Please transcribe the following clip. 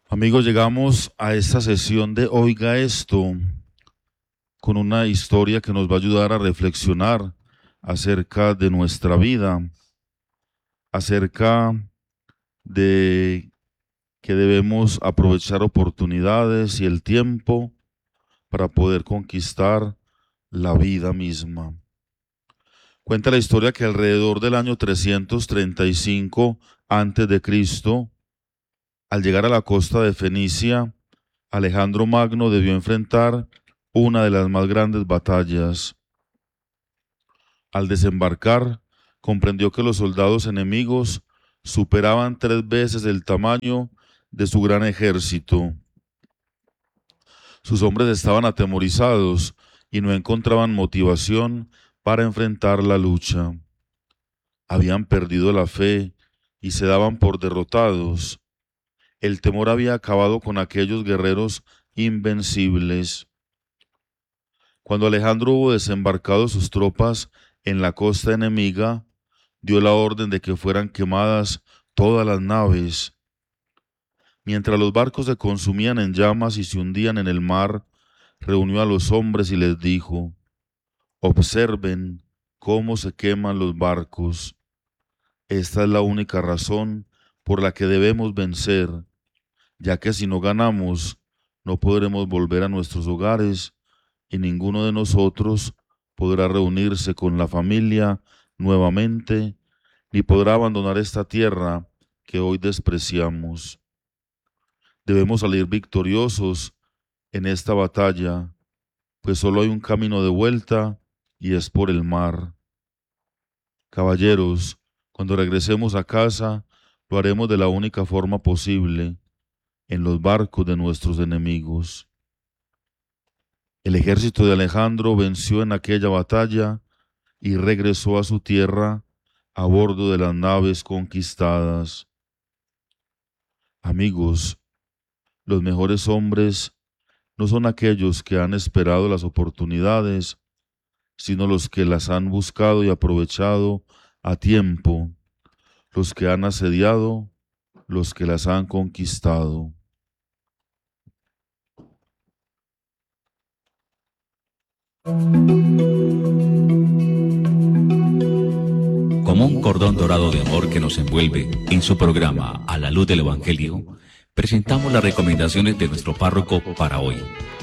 Amigos, llegamos a esta sesión de Oiga Esto con una historia que nos va a ayudar a reflexionar acerca de nuestra vida, acerca de que debemos aprovechar oportunidades y el tiempo para poder conquistar la vida misma. Cuenta la historia que alrededor del año 335 a.C., al llegar a la costa de Fenicia, Alejandro Magno debió enfrentar una de las más grandes batallas. Al desembarcar, comprendió que los soldados enemigos superaban 3 veces el tamaño de su gran ejército. Sus hombres estaban atemorizados y no encontraban motivación para enfrentar la lucha. Habían perdido la fe y se daban por derrotados. El temor había acabado con aquellos guerreros invencibles. Cuando Alejandro hubo desembarcado sus tropas en la costa enemiga, dio la orden de que fueran quemadas todas las naves. Mientras los barcos se consumían en llamas y se hundían en el mar, reunió a los hombres y les dijo: observen cómo se queman los barcos. Esta es la única razón por la que debemos vencer, ya que si no ganamos, no podremos volver a nuestros hogares y ninguno de nosotros podrá reunirse con la familia nuevamente, ni podrá abandonar esta tierra que hoy despreciamos. Debemos salir victoriosos en esta batalla, pues solo hay un camino de vuelta y es por el mar. Caballeros, cuando regresemos a casa, lo haremos de la única forma posible, en los barcos de nuestros enemigos. El ejército de Alejandro venció en aquella batalla y regresó a su tierra a bordo de las naves conquistadas. Amigos, los mejores hombres no son aquellos que han esperado las oportunidades, sino los que las han buscado y aprovechado a tiempo, los que han asediado, los que las han conquistado. Como un cordón dorado de amor que nos envuelve, en su programa A la Luz del Evangelio, presentamos las recomendaciones de nuestro párroco para hoy.